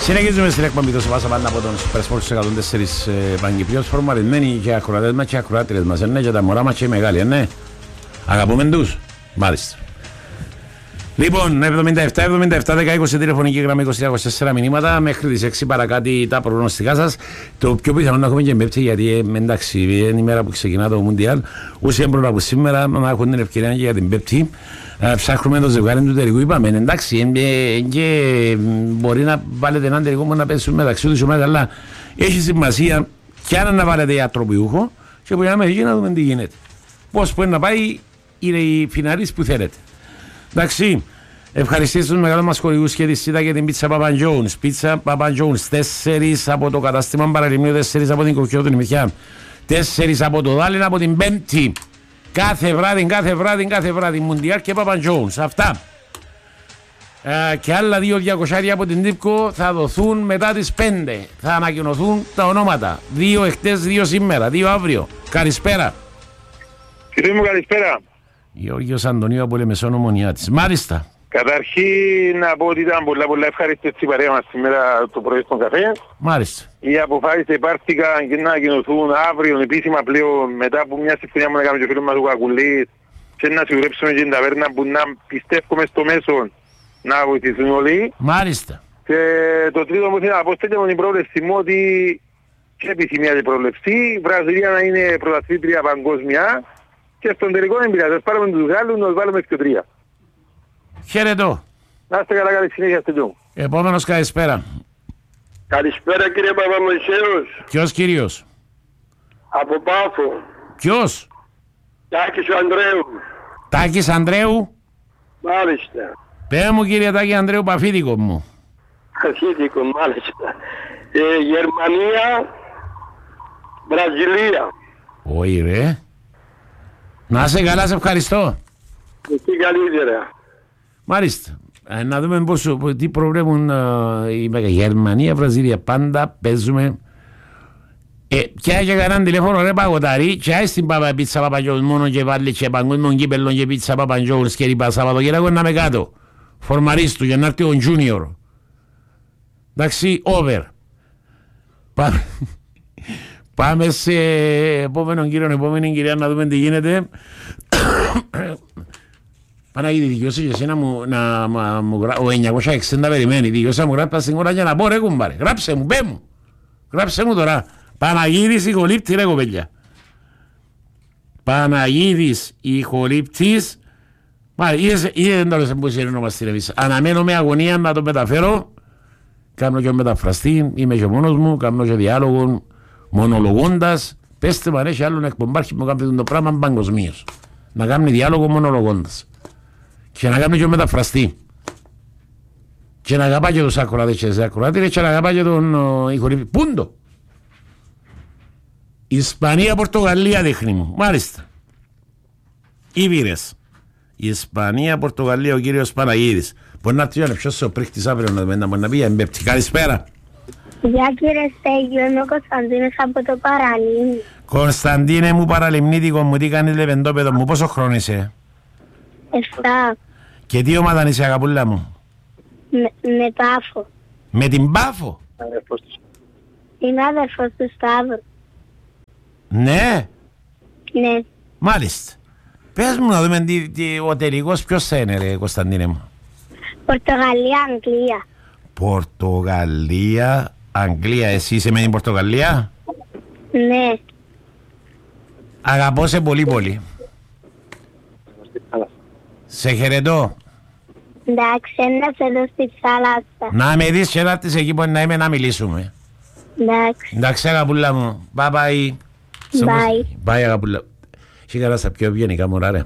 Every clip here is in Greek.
Συνεχίζουμε στην εκπομπή του Σεβάσα Πάντα από τον Super Sports 104 Παγκυπρίος, φορμαρισμένοι και ακροατές μας και ακροάτριες μας, ναι, και τα μωρά μας και οι μεγάλοι, ναι. Αγαπούμε τους, μάλιστα. Λοιπόν, 77-10-20 τηλεφωνική γραμμή, 23-24 μηνύματα, μέχρι τις 6 παρακάτω τα προγνωστικά σας. Το πιο πιθανό να έχουμε και Πέμπτη, γιατί εντάξει, είναι η μέρα που ξεκινά το Μουντιάλ. Όσοι έμπρεπε από σήμερα να έχουν την ευκαιρία και για την Πέμπτη. Ψάχνουμε το ζευγάρι του τελικού, είπαμε, εντάξει, και μπορεί να βάλετε έναν τελικό μόνο να πέσουν μεταξύ τους ομάδες, αλλά έχει σημασία κι αν να βάλετε ιατροποιούχο και που να με να δούμε τι γίνεται. Πώς μπορεί να πάει είναι οι φιναλίστ που θέλετε. Εντάξει, ευχαριστήσω τους μεγάλους μας χορηγούς και τη ΣΥΤΑ και την πίτσα Παπα Τζόουνς. Πίτσα Παπα Τζόουνς, 4 από το κατάστημα Παραλιμνίου, 4 από την Κοκκιό του Νημιθιά, 4 από το Δάλιν, από την Πέμπτη. Κάθε βράδυ, Μουντιάλ και Παπα Τζόουνς. Αυτά. Και άλλα 2.200 από την Τύπκο θα δοθούν μετά τις 5. Θα ανακοινωθούν τα ονόματα. 2 εχθές, 2 σήμερα, 2 αύριο. Καλησπέρα. Κύριε μου, καλησπέρα. Γιώργος Αντωνίου από Λεμεσόν Ομονιάτης. Μάλιστα. Καταρχήν να πω ότι ήταν πολλά ευχαριστή η παρέα μας σήμερα το πρωί στον καφέ. Μάλιστα. Οι αποφάσεις υπάρχηκαν και να ανακοινωθούν αύριο επίσημα πλέον μετά από μια συμφωνία που έκαμε και ο φίλος μας ο Κακουλής και να σιγουρέψουμε και την ταβέρνα που να πιστεύουμε στο μέσο να βοηθηθούν όλοι. Μάλιστα. Και το τρίτο μου θέλω να πω στέλνω την πρόβλεψη μου ότι και επιθυμία την πρόβλεψη, η Βραζιλία να είναι πρωταθλήτρια παγκόσμια και στον τελικό εμπειρία. Πάρουμε τους Γάλλους, να τους βάλουμε και 3. Χαιρετώ. Να είστε καλά, καλή συνέχεια στο γιο. Επόμενος, καλησπέρα. Καλησπέρα κύριε Παπαμωυσέους. Ποιος κύριος? Από Πάφο. Ποιος? Τάκης ο Ανδρέου. Τάκης Ανδρέου. Μάλιστα. Πέ μου κύριε Τάκη Ανδρέου, παφίδικο μου. Παφίδικο, μάλιστα. Γερμανία, Βραζιλία. Όχι ρε. Να είσαι καλά, σε ευχαριστώ. Εκεί καλύτερα. Μάλιστα. Να δούμε τι προβλέπουν η Γερμανία, Βραζιλία. Πάντα παίζουμε. Και έχει κανέναν τηλέφωνο ρε παγωτάρι και έχει την πίτσα Παπαντζόουνς μόνο και βάλει και παγκόσμιον κύπελλον και πίτσα Παπαντζόουνς και είπα Σαββατοκύριακο να με κάτω. Φορμαρίστου για να έρθει ο Junior. Εντάξει, over. Πάμε σε επόμενον κύριο, επόμενη κυρία να δούμε τι γίνεται. Παναγίδη, δικαιώσε και εσύ να μου γράψει, ο 960 περιμένει, δικαιώσε να μου γράψει στην ώρα για να πω ρε κουμπάρε, γράψε μου, πέ μου, γράψε μου τώρα. Παναγίδης ηχολήπτη ρε κοπέλια. Παναγίδης ηχολήπτης. Μα είδε τώρα σε πώς ονομαστεί εμείς. Αναμένω με αγωνία να το μεταφέρω. Κάνω και μεταφραστή, είμαι και μόνος μου, κάνω και διάλογο μονολογώντας. Πέστε μου αν έχει άλλον εκπομπάρχη που κάνει το πράγμα παγκοσμίως. Να κάνει διάλογο μονολογώντας. Και να κάνει και μεταφραστή. Και να αγαπά και τους ακροάτες και τις ακροάτες και να αγαπά και τον ηχολήπτη. Πούντο. Ισπανία, Πορτογαλία δείχνει μου. Μάλιστα. Ήβηρες. Ισπανία, Πορτογαλία, ο κύριος Παναγίδης. Μπορεί να έρθει ποιος ο πρίχτης αύριο να πει εμπέπτη. Καλησπέρα. Γεια κύριε Στέγιο, είμαι ο Κωνσταντίνος από το Παραλίμνη. Κωνσταντίνε μου παραλιμνίτικο μου, τι κάνεις λεβεντόπεδο μου, πόσο χρόνο είσαι? 7. Και τι ομάδα είσαι αγαπούλα μου? Με Πάφο. Με την Πάφο? Είμαι αδερφός του Σταύρου. Ναι. Ναι. Μάλιστα. Πες μου να δούμε ο τελικός ποιος θα είναι ρε Κωνσταντίνε μου? Πορτογαλία, Αγγλία. Πορτογαλία, Αγγλία. Εσύ είσαι με την Πορτογαλία? Ναι. Αγαπώ σε πολύ πολύ. Σε χαιρετώ. Εντάξει, να σε δω στη θάλασσα. Να με δεις και να έρθεις εκεί που να είμαι να μιλήσουμε. Εντάξει. Εντάξει αγαπούλα μου. Bye bye. Bye. Bye αγαπούλα. Έχει κανένας τα πιο ευγενικά μωρά ρε?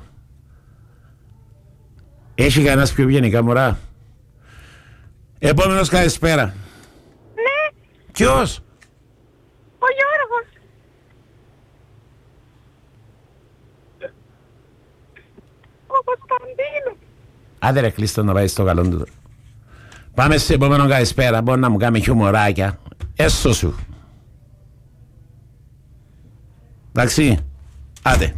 Έχει κανένας πιο ευγενικά μωρά? Επόμενος καλησπέρα. Ναι. Ποιος? Ο Γιώργος. Ο Κωνσταντίνος. Άντε ρε κλείστο να πάει στο καλό του τώρα. Πάμε σε επόμενο καλησπέρα. Μπορεί να μου κάνει χιουμοράκια. Έσω σου. Εντάξει. Άντε.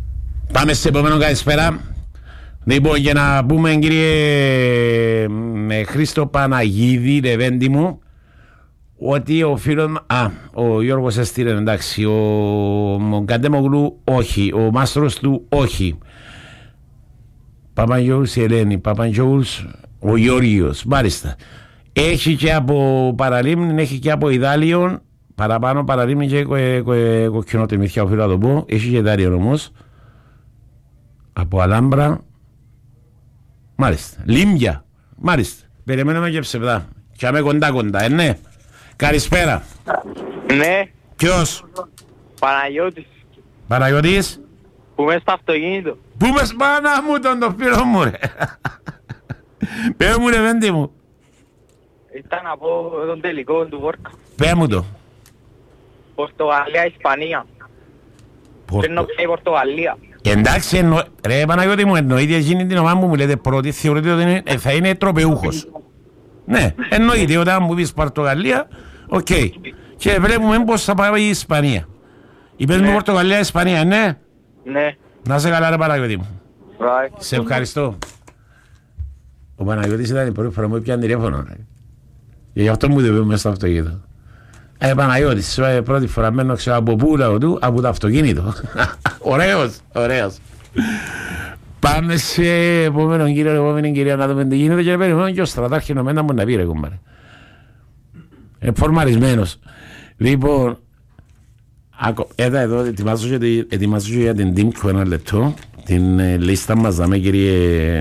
Πάμε σε επόμενο καλησπέρα. Λοιπόν, για να πούμε κύριε Χρήστο Παναγίδη, Λεβέντη μου, ότι ο φίλος, ο Γιώργος έστειλε, εντάξει, ο Καντέμογλου όχι, ο μάστρος του όχι. Παπαγιώργους η Ελένη, Παπαγιώργους ο Γιώργιος, μάλιστα. Έχει και από Παραλίμνη, έχει και από Ιδάλιον, παραπάνω Παραλίμνη και κοκκινότεμιθιά, οφείλω να το πω, έχει και Ιδάλιον όμως, από Αλάμπρα, μάλιστα, Λίμπια, μάλιστα, περιμένουμε και ψευδά, και άμε κοντά, ναι. Καλησπέρα. Ναι. Ποιος? Παναγιώτης. Παναγιώτης. Που μες στο αυτοκίνητο. Πού μες πάνω μου τον φίλο μου ρε. Πες μου ρε Βέντη μου. Ήταν από τον τελικό του Βόρκα. Πες μου το. Πορτογαλία, Ισπανία. Παίρνω πια η Πορτογαλία. Εντάξει, ρε Παναγιώτη μου, εννοείται εκείνη την ομάδα μου λέτε πρώτη, θεωρείτε ότι θα είναι τροπεούχος. Ναι, εννοείται όταν μου πεις Πορτογαλία, οκ. Και βλέπουμε πως θα πάει η Ισπανία. Είπες μου Πορτογαλία, Ισπανία, ναι. Ναι. Να σε καλά ρε Παναγιώτη μου. Right. Σε ευχαριστώ. Ο Παναγιώτης ήταν η πρώτη φορά μου έπιανε τηλέφωνο. Γι' αυτό μου δεν μέσα στο αυτοκίνητο. Παναγιώτης, πρώτη φορά μένω ξέρω από πού λαό του, από το αυτοκίνητο. Ωραίος. Πάμε σε επόμενη κυρία να δούμε τι γίνεται και περιμένω και ο στρατάρχη ενωμένα μου να πει ρε κουμπάρε. Φορμαρισμένος. Λοιπόν, εδώ ετοιμάζω για την Τίμκο ένα λεπτό. Την λίστα μας δάμε κύριε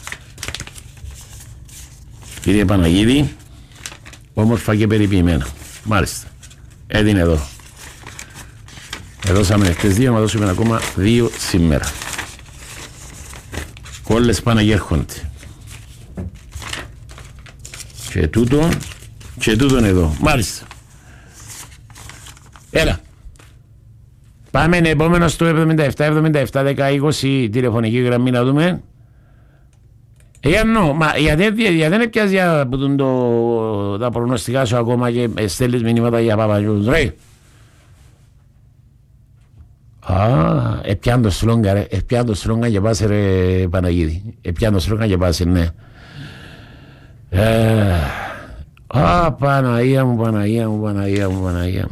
Παναγίδη. Όμορφα και περιποιημένα. Μάλιστα. Είναι εδώ. Έδωσαμε χτες 2, να δώσουμε ακόμα 2 σήμερα. Κόλλες πάνε και έρχονται. Και τούτον εδώ. Μάλιστα. Έλα. Πάμε επόμενο στο 77-17-10-20 τηλεφωνική γραμμή να δούμε. Γιατί δεν έπιάζει τα προγνωστικά σου ακόμα και στέλνεις μηνύματα για Παπαγιώτους, ρε. Επιάν το στρόγγα ρε, επιάν το στρόγγα και πάσε ρε Παναγίδη. Επιάν το στρόγγα και πάσε, ναι. Παναγία μου.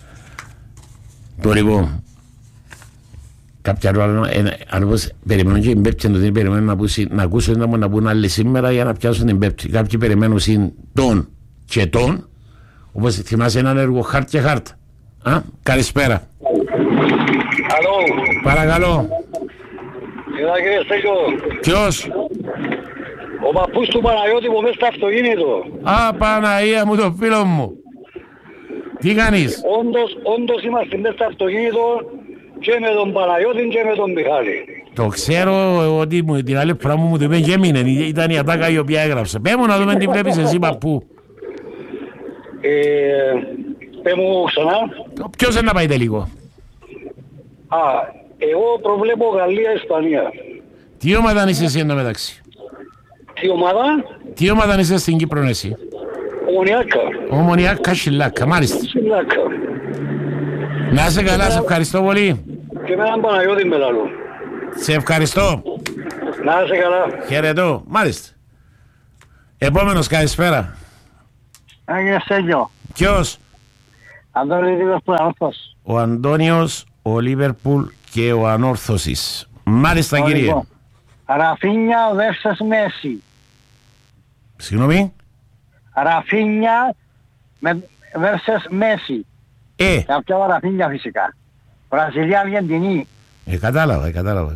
Το λοιπόν, κάποια άλλο πως περιμένουν και την Πέπτη δεν περιμένουν να ακούσουν να πούν άλλοι σήμερα για να πιάσουν την Πέπτη. Κάποιοι περιμένουν τον και τον, όπως θυμάσαι έναν έργο χάρτ και χάρτα. Καλησπέρα. Αλλό. Παρακαλώ. Έλα κύριε Στέλιο. Ποιος? Ο παππούς του Παναγιώτη που μέσα στο αυτοκίνητο. Παναγία μου το φίλο μου. Τι κάνεις? Όντως είμαστε μέσα στο αυτοκίνητο και με τον Παναγιώτη και με τον Μιχάλη. Το ξέρω ότι την άλλη φορά μου το είπε και έμεινε. Ήταν η ατάκα η οποία έγραψε. Πες μου να δούμε τι βλέπεις εσύ παππού. Πες μου ξανά. Ποιος είναι να πάει τελικό? Εγώ προβλέπω Γαλλία-Ισπανία. Τι ομάδα είσαι εσύ εντωμεταξύ? Τι ομάδα είσαι στην Κύπρο εσύ? Ομονιάκα Σιλάκα, μάλιστα. Να είσαι καλά, σε ευχαριστώ πολύ. Και με έναν Παναγιώτη με λαλό. Σε ευχαριστώ. Να είσαι καλά. Χαιρετώ, μάλιστα. Επόμενος, καλησπέρα. Άγιε Στέλιο. Ποιος? Αντώνης Λίβερπουλ Ανόρθος. Ο Αντώνιος, ο Λίβερπουλ και ο Ανόρθωσης. Μάλιστα κύριε. Ραφίνια versus Μέση. Συγγνώμη. Ραφίνια versus Μέση. Θα πιάω Ραφίνια φυσικά. Βραζιλία Αργεντινή. Κατάλαβα.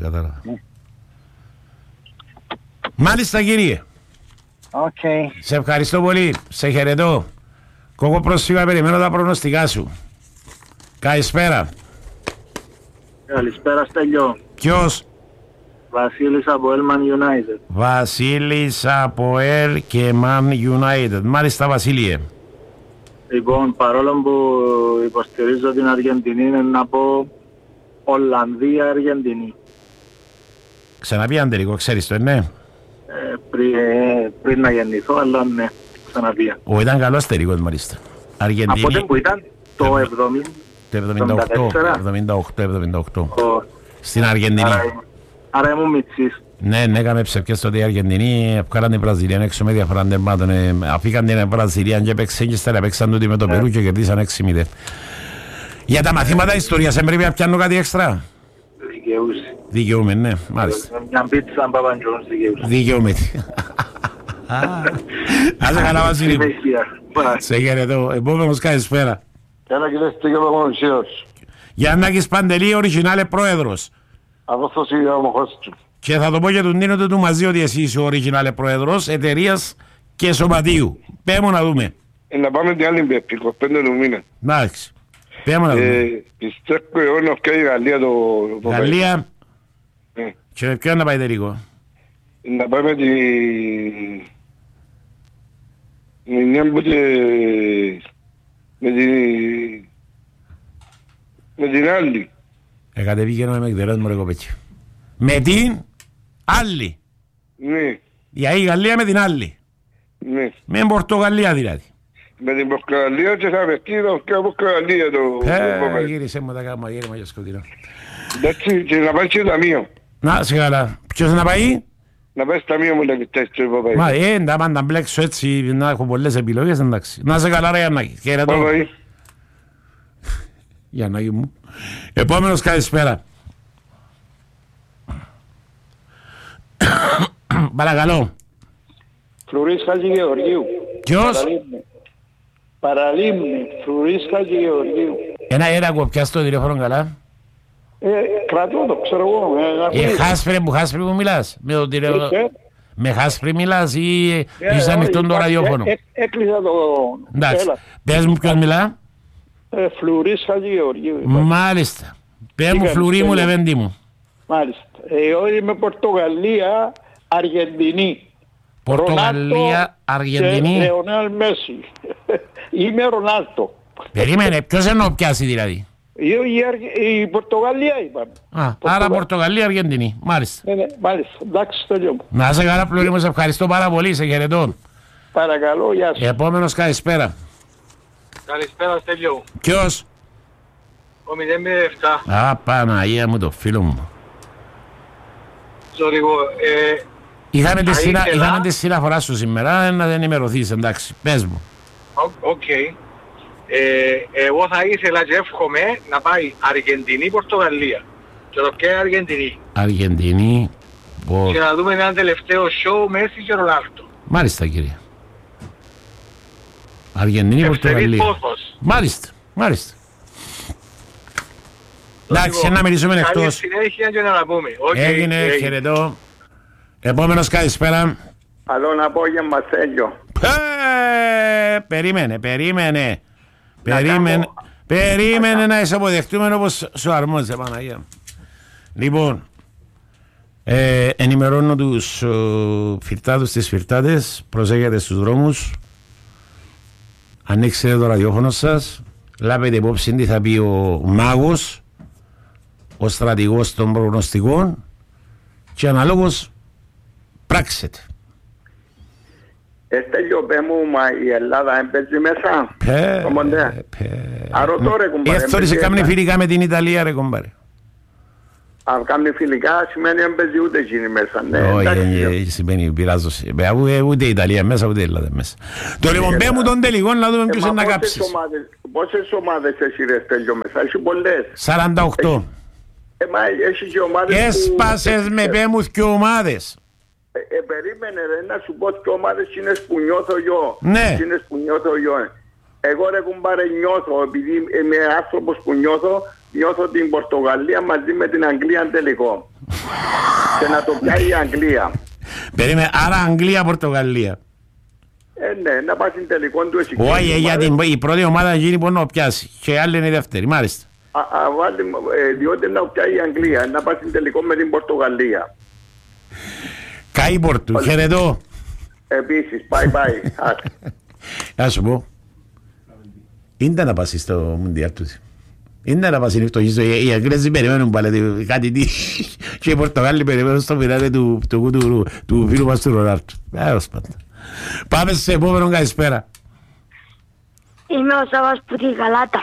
Μάλιστα κύριε. Okay. Σε ευχαριστώ πολύ. Σε χαιρετώ. Κόκο πρόσφυγα, περιμένω τα προγνωστικά σου. Καλησπέρα. Καλησπέρα Στέλιο. Ποιος? Βασίλης από Elman United. Βασίλης από El και Man United. Μάλιστα Βασίλειε. Λοιπόν, παρόλο που υποστηρίζω την Αργεντινή, είναι να πω Ολλανδία-Αργεντινή. Ξαναπεί αντελικό, ξέρεις το, ναι. Πριν να γεννηθώ, αλλά ναι, ξαναπεί. Ήταν καλό αστερικός μάλιστα. Αργεντινή. Από τότε που ήταν το 78. Στην Αργεντινή. Άρα ήμουν μητσής. Ναι, έκαμε ψευκές τότε η Αργεντινή, βγάλαν την Βραζιλία έξω με διαφορά τερμάτων. Αφήκαν την Βραζιλία και παίξαν και ύστερα παίξαν τούτοι με το Περού και κερδίσαν 6-0. Για τα μαθήματα ιστορίας πρέπει να πιάνω κάτι έξτρα. Δικαιούμαι, ναι, μάλιστα. Μια πίτσα Παπαντζόνς δικαιούσε. Δικαιούμαι. Άσε καλά Βασίλη. Σε χαιρετώ. Επόμενος καλησπέρα. Έλα κύριε Στέγιο. Γιαννάκης Παντελή, original πρόεδρος. Αυτός είναι ο μοχός του. Και θα το πω και του Νίνο του μαζί ότι εσύ είσαι ο original πρόεδρος εταιρείας και σωματείου. Πέμω να δούμε. Να πάμε την άλλη πέπη, 25 του μήνα. Εντάξει. Πέμω να δούμε. Πιστεύω εγώ να φτιάξει η Γαλλία το Γαλλία. Και με ποιον να πάει τελικό. Να πάμε τη... με την άλλη. Κατεβήκε με εκδερές μου ρε κοπέτσι. Με την άλλη. Ναι. Για η Γαλλία με την άλλη. Ναι. Με Πορτογαλία δηλαδή. Με την Πορτογαλία και θα πετύχει και από Πορτογαλία το... Γύρισε μου τα κάμα γύρω για σκοτεινό. Εντάξει και να πάει στο ταμείο. Να σε καλά. Ποιος να πάει? Να πάει στο ταμείο μου να κοιτάξει το υποπαίδι. Μα τα πάντα μπλέξω έτσι να έχω πολλές επιλογές εντάξει. Να σε καλά ρε Γιαννάκη. Χαιρετώ. Γιαννάκη μου. Επόμενος καλησπέρα. Παρακαλώ. Φλουρής Χατζηγεωργίου. Ποιος? Παραλίμνη, Φλουρής Χατζηγεωργίου. Ένα κοπιάς το τηλέφωνο καλά. Κρατώ το, ξέρω εγώ. Χάσπρε που μιλάς. Με το τηλέφωνο. Με Χάσπρη μιλάς ή είσαι ανοιχτό το ραδιόφωνο. Έκλεισα το... Εντάξει. Πες μου ποιος μιλά. Φλουρής Χατζηγεωργίου. Μάλιστα. Πες μου Φλουρί μου Λεβέντη μου. Μάλιστα. Εγώ είμαι Πορτογαλία, Αργεντινή. Πορτογαλία, Αργεντινή. Και Λεωνέλ Μέση. Είμαι Ρονάλτο. Περίμενε, ποιος εννοώ πιάσει δηλαδή. Η Πορτογαλία είπαμε. Άρα Πορτογαλία, Αργεντινή. Μάλιστα. Ναι, μάλιστα. Εντάξει, τελειώ. Να είσαι καλά Φλουρί μου, σε ευχαριστώ πάρα πολύ, σε χαιρετώ. Παρακαλώ, γεια σας. Επόμενος καλησπέρα. Καλησπέρα Στέλιο. Ποιος? Ο 007. Α, Παναγία μου το φίλο μου. Ζωρίγο. Είχαμε τη συναφορά σου σήμερα, να δεν ενημερωθείς, εντάξει. Πες μου. Οκ. Εγώ θα ήθελα και εύχομαι να πάει Αργεντινή-Πορτογαλία. Και το και Αργεντινή. Αργεντινή. Και να δούμε ένα τελευταίο show Μέση και Ρονάλντο. Μάλιστα κύριε. Αργεντινή-Πορτογαλία. Μάλιστα. Εντάξει, να μιλήσουμε εκτός. Καλή συνέχεια και να πούμε. Έγινε, χαιρετώ. Επόμενος καλησπέρα. Καλό απόγευμα Στέλιο. Περίμενε να είσαι αποδεχτούμε όπως σου αρμόζε Παναγία. Λοιπόν, ενημερώνω τους φυρτάτους τις φυρτάτες, προσέχετε στους δρόμους, ανοίξτε το ραδιόφωνο σας, λάβετε υπόψη τι θα πει ο μάγος, ο στρατηγός των προγνωστικών και αναλόγως πράξετε. Στέλιο, πέ μου, μα η Ελλάδα έμπαιζε μέσα. Αρωτώ ρε κουμπάρε. Έθωρησε κάμνη φιλικά με την Ιταλία ρε κουμπάρε. Αν κάνει φιλικά σημαίνει έμπαιζε ούτε εκείνη μέσα. Όχι, σημαίνει πειράζωση. Ούτε η Ιταλία μέσα, ούτε η Ελλάδα μέσα. Το λοιπόν πέ μου τον τελικό να δούμε ποιος είναι να κάψεις. Πόσες ομάδες έχει ρε Στέλιο μέσα, έχει πολλές. 48. Έχει και ομάδες που... Έσπασες με πέ μου και ομάδες. Περίμενε ρε, να σου πω και ομάδες είναι που νιώθω εγώ. Ναι. Είναι που νιώθω εγώ. Εγώ ρε κουμπάρε νιώθω, επειδή είμαι άνθρωπος που νιώθω την Πορτογαλία μαζί με την Αγγλία τελικό. Και να το πιάει η Αγγλία. Περίμενε, άρα Αγγλία-Πορτογαλία. Ναι, να πάει στην τελικό του εσύ. Όχι, γιατί η πρώτη ομάδα γίνει μπορεί να πιάσει και η άλλη είναι η δεύτερη, μάλιστα. Διότι να πιάει η Αγγλία, να πάει στην τελικό με την Πορτογαλία. Καί Πορτου, χαιρετώ. Επίσης, bye. Να σου πω, είναι να πάσει στο Μουντιάλ του. Είναι να πάσει νύχτω, οι Αγγλές περιμένουν πάλι κάτι τι και οι Πορτογάλοι περιμένουν στο πειράδι του φίλου μας του Ρονάλντου. Πάμε σε επόμενο καλησπέρα. Είμαι ο Σάβας που τη Γαλάτα.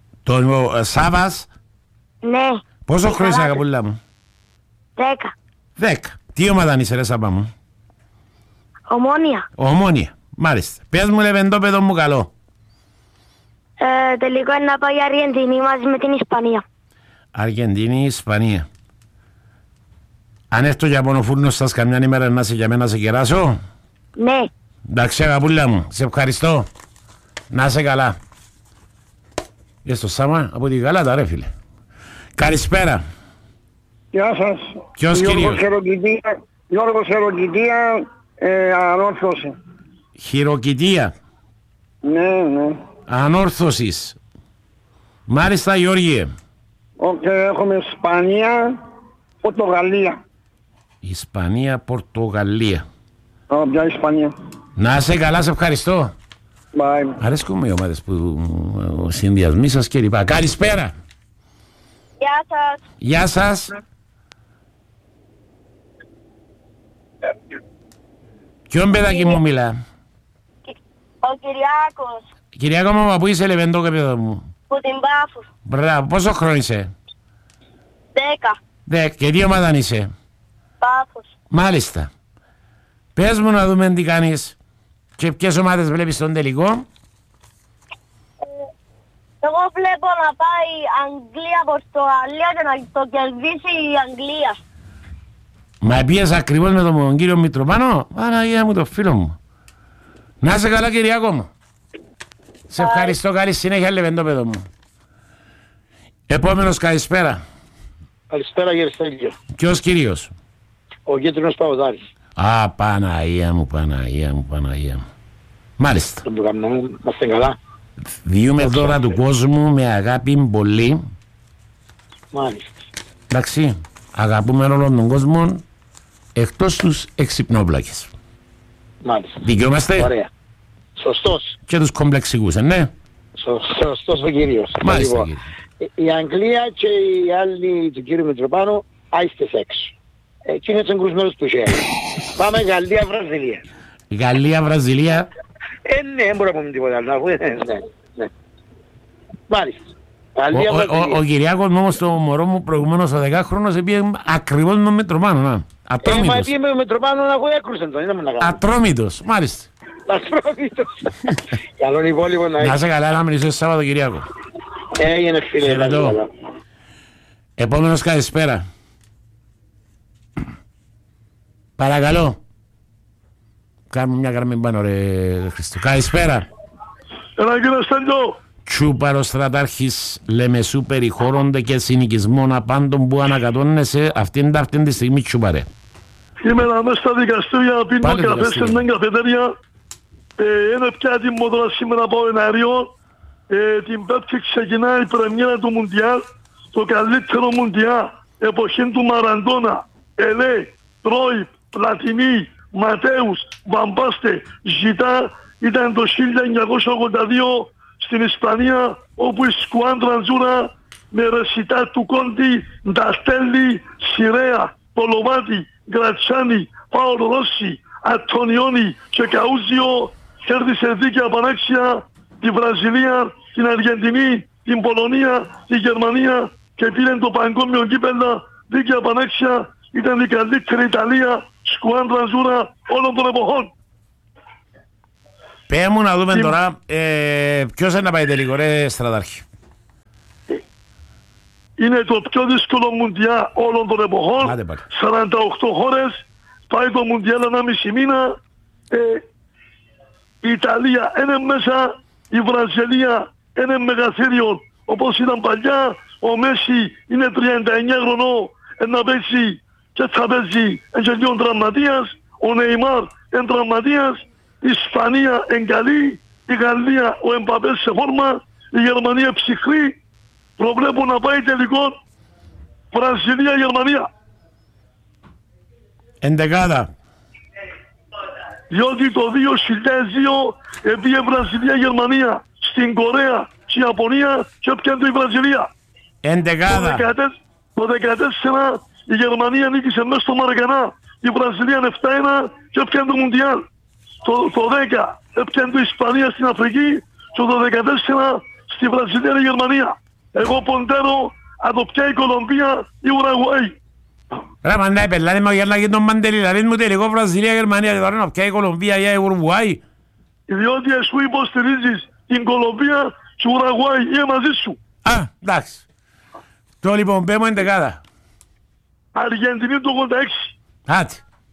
Τον Σάβας. Ναι. Πόσο χρόνο είσαι αγαπούλα μου? 10. 10. Τι ομάδα είσαι ρε Σάμπα μου? Ομόνια. Ομόνια. Μάλιστα. Πες μου λεβεντόπεδο μου καλό. Τελικό είναι να πάει η Αργεντινή μαζί με την Ισπανία. Αργεντινή, Ισπανία. Αν έρθω για πονοφούρνος σας καμιά ημέρα να σε για μένα σε κεράσω. Ναι. Εντάξει αγαπούλα μου, σε ευχαριστώ. Να είσαι καλά. Είσαι το Σάμα από τη Γαλάτα ρε φίλε. Καλησπέρα. Γεια σας. Ποιος κυρίως? Γιώργος Χεροκητία, ανόρθωση. Χειροκητία. Ναι. Ανόρθωσης. Μάλιστα Γιώργιε. Έχουμε Ισπανία, Πορτογαλία. Ισπανία, Πορτογαλία. Ποια Ισπανία. Να είσαι καλά, σε ευχαριστώ. Bye. Αρέσκουμε οι ομάδες που συνδυασμοί σας και λοιπά. Καλησπέρα. Γεια σας. Γεια σας. Ποιον παιδάκι μου μιλά? Ο Κυριάκος. Κυριάκο μου, πού είσαι λεβεντό και παιδό μου? Που την Πάφου. Μπράβο, πόσο χρόνο είσαι? 10. 10. Και τι ομάδα είσαι? Πάφος. Μάλιστα. Πες μου να δούμε τι κάνεις. Και ποιες ομάδες βλέπεις στον τελικό? Εγώ βλέπω να πάει Αγγλία-Πορτογαλία και να το κερδίσει η Αγγλία. Μα πήγες ακριβώς με τον κύριο Μητροπάνο? Παναγία μου, το φίλο μου. Να είσαι καλά Κυριάκο μου. Σε ευχαριστώ, καλή συνέχεια λεβεντόπεδο μου. Επόμενος καλησπέρα. Καλησπέρα κύριε Στέλιο. Ποιος κύριος? Ο Κίτρινος Παπαδάρης. Α, Παναγία μου, Παναγία μου, Παναγία μου. Μάλιστα. Τον προγραμμό μου, είμαστε καλά. Διούμε δώρα του κόσμου με αγάπη πολύ. Μάλιστα. Εντάξει, αγαπούμε όλων τον κόσμο εκτός τους εξυπνόπλακες. Μάλιστα. Δικαιούμαστε? Ωραία. Σωστός. Και τους κομπλεξικούς, ναι. Σωστός ο κύριος. Μάλιστα, Λοιπόν, η Αγγλία και οι άλλοι του κύριου Μητροπάνου άιστες έξω. Εκεί είναι τους εγκρουσμένους που είχε. Πάμε Γαλλία-Βραζιλία. Γαλλία-Βραζιλία. Ναι, δεν μπορούμε να πούμε τίποτα άλλο. Ναι. Μάλιστα. Ο Κυριάκος μου όμως το μωρό μου προηγουμένως ο 10χρονος πήγε ακριβώς με Μητροπάνο. Ατρόμητος. Μα πήγε με Μητροπάνο να έχω έκρουσεν τον. Ατρόμητος, μάλιστα. Ατρόμητος. Καλόν υπόλοιπο να Να είσαι καλά, να μιλήσω Σάββατο Κυριάκο. Έγινε φίλε. Χαιρετώ. Επόμενος καλησπέρα. Παρακαλώ. Κάνουμε μια γραμμή πάνω ρε Χριστό. Καλησπέρα. Έλα κύριε Στέλιο. Τσούπαρος στρατάρχης Λεμεσού περιχώρονται και συνοικισμών απάντων που ανακατώνεσαι αυτήν τη στιγμή τσούπαρε. Είμαι μέσα στα δικαστήρια, πίνω καφέ σε μια καφετέρια. Είναι πια έτοιμο τώρα σήμερα από εναέριο. Την Πέμπτη ξεκινάει η πρεμιέρα του Μουντιάλ. Το καλύτερο Μουντιάλ εποχή του Μαραντόνα. Ελέ, Τρόιπ, Πλατινί, Ματέους, Βαμπάστε, Ζητά. Ήταν το 1982 στην Ισπανία, όπου η Σκουάντρα Τζούρα με ρεσιτά του Κόντι, Νταστέλη, Σιρέα, Πολοβάτη, Γκρατσάνι, Πάολο Ρώση, Αντωνιόνι και Καούζιο κέρδισε δίκαια πανάξια τη Βραζιλία, την Αργεντινή, την Πολωνία, τη Γερμανία και πήρε το παγκόσμιο κύπελλα δίκαια πανάξια. Ήταν η καλύτερη Ιταλία, Σκουάντρα Ζούρα όλων των εποχών. Πέ μου να δούμε τώρα ποιος είναι να πάει τελικό ρε στρατάρχη. Είναι το πιο δύσκολο Μουντιάλ όλων των εποχών. 48 χώρες, πάει το Μουντιάλ 1,5 μήνα. Η Ιταλία είναι μέσα, η Βραζιλία είναι μεγαθύριο όπως ήταν παλιά. Ο Μέση είναι 39 χρονών, να παίζει και θα παίζει εγγελίων τραυματίας. Ο Νεϊμάρ είναι τραυματίας. Η Ισπανία εγκαλεί, η Γαλλία ο Εμπαπέ σε φόρμα, η Γερμανία ψυχρή. Προβλέπουν να πάει τελικό Βραζιλία-Γερμανία. Εντεκάδα. Διότι το 2002 έπιε Βραζιλία-Γερμανία στην Κορέα και Ιαπωνία και έπιανε η Βραζιλία. Εντεκάδα. Το 2014 η Γερμανία νίκησε μέσα στο Μαρακανά, η Βραζιλία 7-1 και έπιανε το Μουντιάλ. Το 10 έπιανε η Ισπανία στην Αφρική και το 14 στη Βραζιλία η Γερμανία. Εγώ ποντέρω αν το πιάει η Κολομπία ή Ουραγουάη. Ρε μαντά, πελάνε με ο Γιάννακη τον Μαντελή, λαλείς μου τελικό Βραζιλία-Γερμανία και τώρα να πιάει η Κολομβία ή η Ουρουάη. Διότι εσύ υποστηρίζεις την Κολομβία και Ουραγουάη, είμαι μαζί σου. Α, εντάξει. Το λοιπόν, πέμω εντεκάδα. Αργεντινή το 86. Άτε.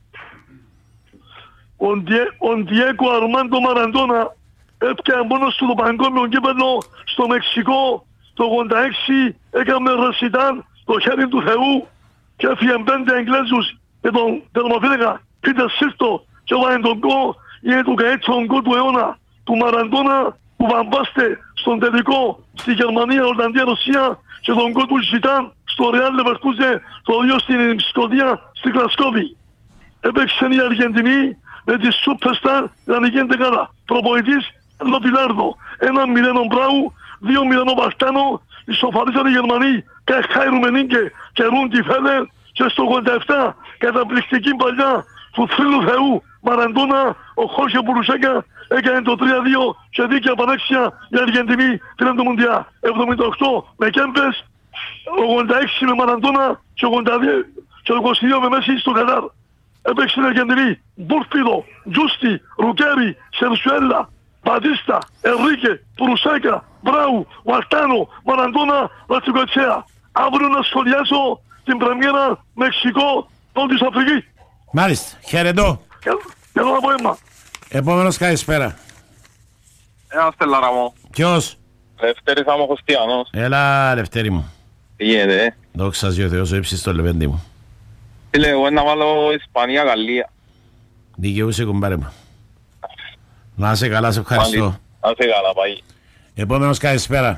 Ο Διέκο Αρμάντο Μαραντόνα έπιανε μόνος του το παγκόσμιο κύπελλο στο Μεξικό το 86, έκαμε ρεσιτάν το χέρι του Θεού και έφυγε 5 Εγγλέζους και τον τερματοφύλακα Πίτερ Σίρτο και έβαλε τον γκολ, είναι το καλύτερο γκολ του αιώνα του Μαραντόνα που βαμβάστε στον τελικό στη Γερμανία, Ολλανδία, Ρωσία και τον γκολ του Ζιτάν στο Ρεάλ Λεβερκούζε το 2 στην Σκοτία, στη Γλασκόβη. Έπαιξε η Αργεντινή με τη Σούπερσταρ ιδανική εντεκάδα. Προπονητής Λοπιλάρδο. 1-0 ο Μπράου, 2-0 ο Βαστάνο, ισοφαρίσαν οι Γερμανοί και Χάιρουμενίνκε και Ρούντι Φέλερ και στο 87 καταπληκτική παλιά του θρύλου Θεού Μαραντόνα, ο Χόρχε Μπουρουσέκα έκανε το 3-2 και δίκαια πανέξια η Αργεντινή πήραν το Μουντιά. 78 με Κέμπες, 86 με Μαραντόνα και 22 με Μέση στο Κατάρ. Έπαιξε η Αργεντινή, Μπούρπιδο, Τζούστι, Ρουκέρι, Σερσουέλα, Μπατίστα, Ενρίκε, Πουρουσέκα, Μπράου, Βαλτάνο, Μαραντόνα, Ρατσικοτσέα. Αύριο να σχολιάσω την πρεμιέρα Μεξικό, Νότιος Αφρική. Μάλιστα, χαιρετώ. Καλό απόγευμα. Επόμενος καλησπέρα. Ένα στελάρα μου. Ποιος? Λευτέρης Αμοχωστιανός. Έλα Λευτέρη μου. Τι γίνεται? Δόξα Διό Θεός, έψεις το λεβέντη μου. Τι λέω, εγώ να βάλω Ισπανία-Γαλλία. Δικαιούσε κουμπάρε μου. Να είσαι καλά, σε ευχαριστώ. Να είσαι καλά, πάει. Επόμενος καλησπέρα.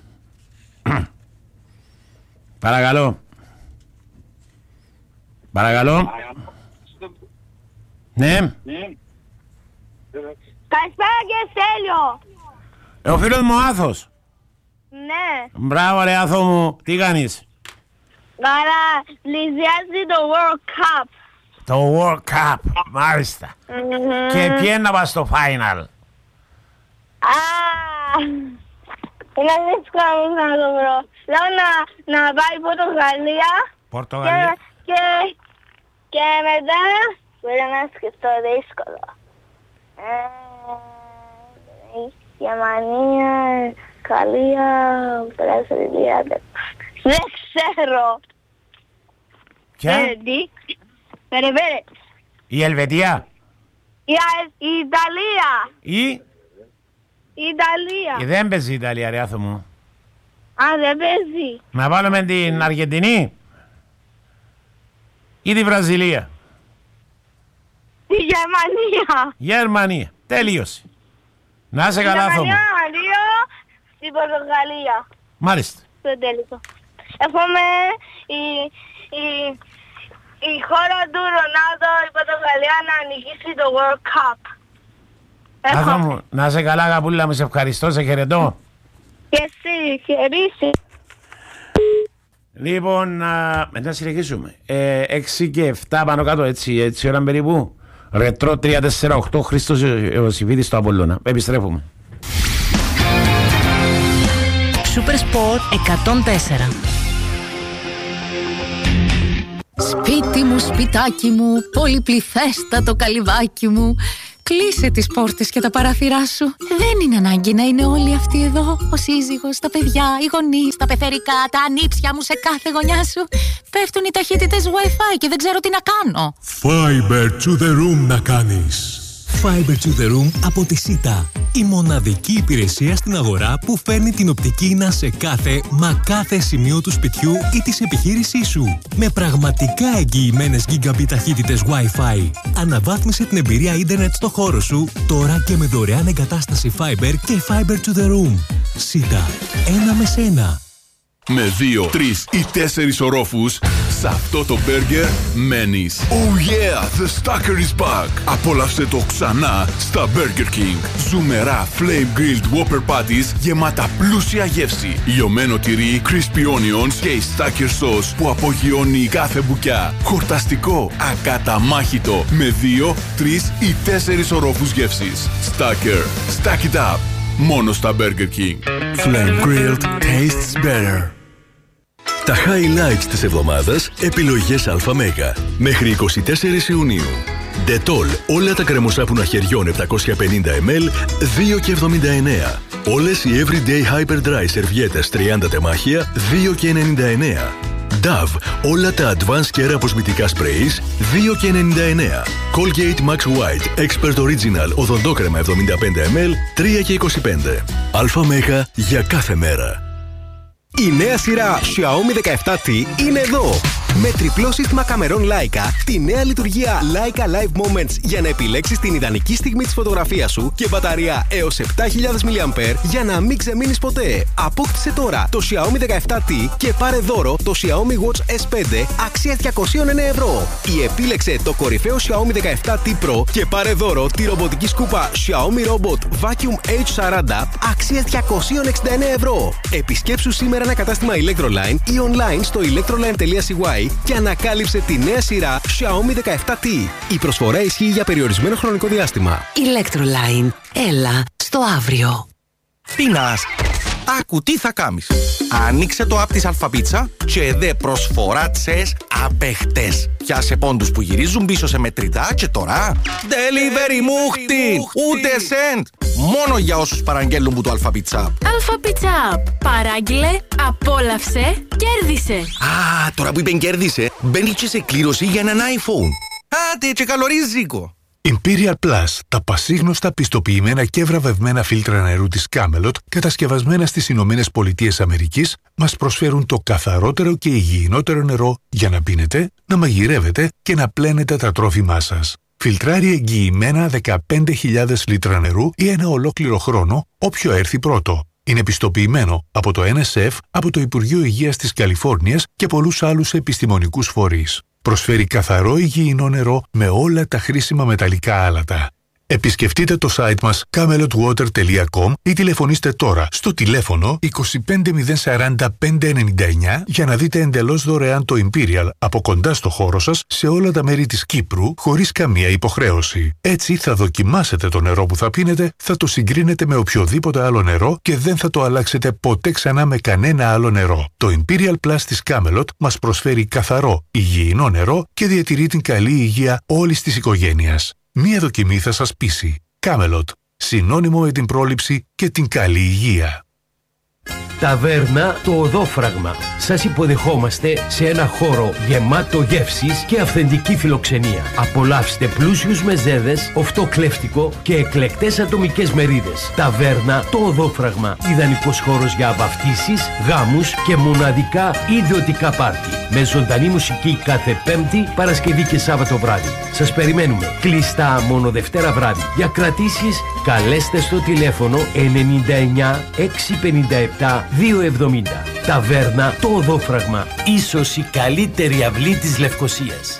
Παρακαλώ. Παρακαλώ. Ναι. Καλησπέρα και Στέλιο. Ο φίλος μου Άθος. Ναι. Μπράβο ρε Άθο μου. Τι κάνεις? Καλά, πλησιάζει το World Cup. Το World Cup. Μάλιστα. Και ποιοι είναι να πας στο final? Είναι δύσκολο να το βρω. Λέω να πάει Πορτογαλία. Πορτογαλία. Και μετά πρέπει να σκεφτώ δύσκολο. Γερμανία, Γαλλία, Βραζιλία. Δεν ξέρω. Ποια? Περιμένε. Η Ελβετία. Η Ιταλία. Η Ιταλία. δεν παίζει η Ιταλία ρε Άθο μου. Α, δεν παίζει. Να βάλουμε την Αργεντινή ή τη Βραζιλία? Τη Γερμανία. Γερμανία. Τελείωσε. Να είσαι καλά Άθο μου. Γερμανία, στην Πορτογαλία. Μάλιστα. Στο τέλικο. Εύχομαι η χώρα του Ρονάλντο, η Πορτογαλία, να νικήσει το World Cup. Άθο μου, να είσαι καλά αγαπούλα μου, σε ευχαριστώ, σε χαιρετώ. Και εσύ, χαιρίσαι. Λοιπόν, μετά συνεχίσουμε. 6 και 7 πάνω κάτω, έτσι ώρα περίπου. Ρετρό 348, Χρήστος Ιωσήφιδης στο Απολλώνα. Επιστρέφουμε. Super Sport 104. Σπίτι μου, σπιτάκι μου, πολυπληθέστατο καλυβάκι μου. Κλείσε τις πόρτες και τα παράθυρά σου. Δεν είναι ανάγκη να είναι όλοι αυτοί εδώ. Ο σύζυγος, τα παιδιά, οι γονείς, τα πεθερικά, τα ανήψια μου σε κάθε γωνιά σου. Πέφτουν οι ταχύτητες Wi-Fi και δεν ξέρω τι να κάνω. Fiber to the room να κάνεις. Fiber to the room από τη Sita. Η μοναδική υπηρεσία στην αγορά που φέρνει την οπτική ίνα σε κάθε σημείο του σπιτιού ή της επιχείρησής σου. Με πραγματικά εγγυημένες gigabit ταχύτητες Wi-Fi. Αναβάθμισε την εμπειρία ίντερνετ στο χώρο σου τώρα και με δωρεάν εγκατάσταση Fiber και Fiber to the room. Sita. Ένα με σένα. Με 2, 3 ή 4 ορόφους, σε αυτό το μπέργκερ μένεις. Oh yeah, the Stacker is back. Απόλαυσε το ξανά στα Burger King. Ζουμερά flame grilled Whopper patties γεμάτα πλούσια γεύση. Λιωμένο τυρί, crispy onions και η Stacker sauce που απογειώνει κάθε μπουκιά. Χορταστικό, ακαταμάχητο, με 2, 3 ή 4 ορόφους γεύσης. Stacker, stack it up. Μόνο στα Burger King. Flame grilled tastes better. Τα highlights της εβδομάδας, επιλογές ΑΜΕΓΑ. Μέχρι 24 Ιουνίου. Dettol, όλα τα κρεμοσάπουνα χεριών 750 ml, 2,79. Όλες οι Everyday Hyper Dry σερβιέτες 30 τεμάχια, 2,99. Dove, όλα τα Advanced Care αποσμητικά sprays, 2,99. Colgate Max White Expert Original οδοντόκρεμα 75 ml, 3,25. ΑΜΕΓΑ για κάθε μέρα. Η νέα σειρά Xiaomi 17T είναι εδώ! Με τριπλό σύστημα καμερών Leica, τη νέα λειτουργία Leica Live Moments για να επιλέξεις την ιδανική στιγμή της φωτογραφίας σου και μπαταρία έως 7.000 mAh για να μην ξεμείνεις ποτέ. Απόκτησε τώρα το Xiaomi 17T και πάρε δώρο το Xiaomi Watch S5 αξίας 209 ευρώ. Ή επίλεξε το κορυφαίο Xiaomi 17T Pro και πάρε δώρο τη ρομποτική σκούπα Xiaomi Robot Vacuum H40 αξίας 269 ευρώ. Επισκέψου σήμερα ένα κατάστημα Electroline ή online στο electroline.cy και ανακάλυψε τη νέα σειρά Xiaomi 17T. Η προσφορά ισχύει για περιορισμένο χρονικό διάστημα. Electroline. Έλα στο αύριο. Πίνας. Άκου τι θα κάνεις. Άνοιξε το app της Αλφαπίτσα και δε προσφορά τσες απέχτες. Πιάσε πόντους που γυρίζουν πίσω σε μετρητά και τώρα delivery μούχτιν. Ούτε σεντ. Μόνο για όσους παραγγέλνουν που το Αλφαπίτσα. Αλφαπίτσα. Παράγγειλε, απόλαυσε, κέρδισε. Α, τώρα που είπεν κέρδισε, μπαίνει και σε κλήρωση για έναν iPhone. Άντε και καλορίζικο. Imperial Plus, τα πασίγνωστα πιστοποιημένα και βραβευμένα φίλτρα νερού της Camelot, κατασκευασμένα στις Ηνωμένες Πολιτείες Αμερικής, μας προσφέρουν το καθαρότερο και υγιεινότερο νερό για να πίνετε, να μαγειρεύετε και να πλένετε τα τρόφιμά σας. Φιλτράρει εγγυημένα 15.000 λίτρα νερού ή ένα ολόκληρο χρόνο, όποιο έρθει πρώτο. Είναι πιστοποιημένο από το NSF, από το Υπουργείο Υγείας της Καλιφόρνιας και πολλούς άλλους επιστημονικούς φορείς. Προσφέρει καθαρό υγιεινό νερό με όλα τα χρήσιμα μεταλλικά άλατα. Επισκεφτείτε το site μας camelotwater.com ή τηλεφωνήστε τώρα στο τηλέφωνο 25040 599 για να δείτε εντελώς δωρεάν το Imperial από κοντά στο χώρο σας σε όλα τα μέρη της Κύπρου χωρίς καμία υποχρέωση. Έτσι θα δοκιμάσετε το νερό που θα πίνετε, θα το συγκρίνετε με οποιοδήποτε άλλο νερό και δεν θα το αλλάξετε ποτέ ξανά με κανένα άλλο νερό. Το Imperial Plus της Camelot μας προσφέρει καθαρό, υγιεινό νερό και διατηρεί την καλή υγεία όλης της οικογένειας. Μία δοκιμή θα σας πείσει. Camelot. Συνώνυμο με την πρόληψη και την καλή υγεία. Ταβέρνα Το Οδόφραγμα. Σας υποδεχόμαστε σε ένα χώρο γεμάτο γεύσεις και αυθεντική φιλοξενία. Απολαύστε πλούσιους μεζέδες, οφτοκλέφτικο και εκλεκτές ατομικές μερίδες. Ταβέρνα Το Οδόφραγμα. Ιδανικός χώρος για βαφτίσεις, γάμους και μοναδικά ιδιωτικά πάρτι. Με ζωντανή μουσική κάθε Πέμπτη, Παρασκευή και Σάββατο βράδυ. Σας περιμένουμε. Κλειστά μόνο Δευτέρα βράδυ. Για κρατήσεις καλέστε στο τηλέφωνο 99 657 270. Ταβέρνα Το Οδόφραγμα. Ίσως η καλύτερη αυλή της Λευκωσίας.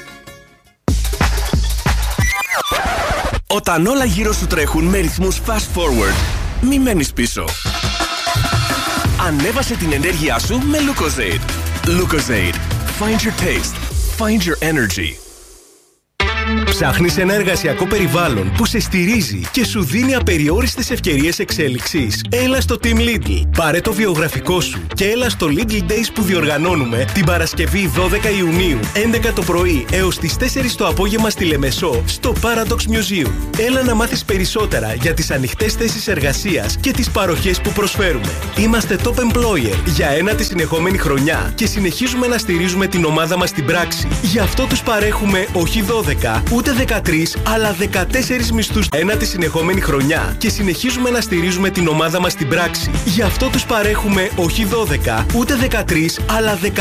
Όταν όλα γύρω σου τρέχουν με ρυθμούς fast forward, μη μένεις πίσω. Ανέβασε την ενέργειά σου με Lucozade. Lucozade. Find your taste. Find your energy. Ψάχνεις ένα εργασιακό περιβάλλον που σε στηρίζει και σου δίνει απεριόριστες ευκαιρίες εξέλιξης? Έλα στο Team Lidl. Πάρε το βιογραφικό σου και έλα στο Lidl Days που διοργανώνουμε την Παρασκευή 12 Ιουνίου, 11 το πρωί έως τις 4 το απόγευμα στη Λεμεσό, στο Paradox Museum. Έλα να μάθεις περισσότερα για τις ανοιχτές θέσεις εργασίας και τις παροχές που προσφέρουμε. Είμαστε top employer για 9η συνεχόμενη χρονιά και συνεχίζουμε να στηρίζουμε την ομάδα μας στην πράξη. Γι' αυτό τους παρέχουμε όχι 12, ούτε 13, αλλά 14 μισθούς 9η συνεχόμενη χρονιά και συνεχίζουμε να στηρίζουμε την ομάδα μας στην πράξη. Γι' αυτό τους παρέχουμε όχι 12, ούτε 13, αλλά